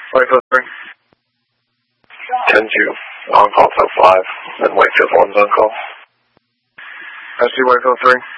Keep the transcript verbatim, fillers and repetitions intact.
Whitefield three. ten two, on call till five, and Whitefield one's on call. I see Whitefield three.